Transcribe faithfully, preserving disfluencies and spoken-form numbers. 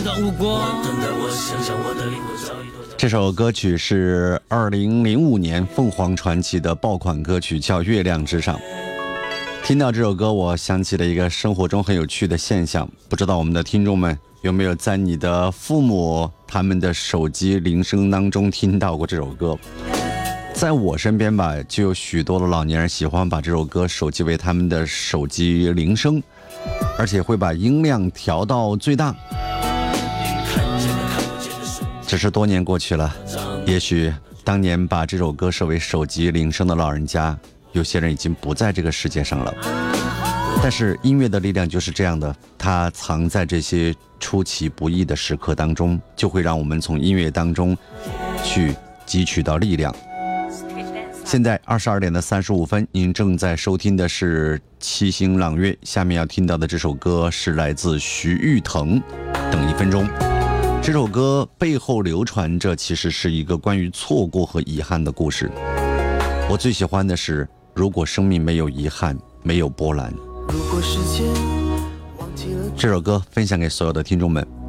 这首歌曲是二零零五年凤凰传奇的爆款歌曲，叫《月亮之上》。听到这首歌，我想起了一个生活中很有趣的现象，不知道我们的听众们有没有在你的父母他们的手机铃声当中听到过这首歌？在我身边吧，就有许多的老年人喜欢把这首歌手机为他们的手机铃声，而且会把音量调到最大。只是多年过去了，也许当年把这首歌设为手机铃声的老人家，有些人已经不在这个世界上了。但是音乐的力量就是这样的，它藏在这些出其不意的时刻当中，就会让我们从音乐当中去汲取到力量。现在二十二点的三十五分，您正在收听的是七星朗月，下面要听到的这首歌是来自徐誉滕，等一分钟。这首歌背后流传着其实是一个关于错过和遗憾的故事。我最喜欢的是，如果生命没有遗憾，没有波澜。如果时间忘记了，这首歌分享给所有的听众们。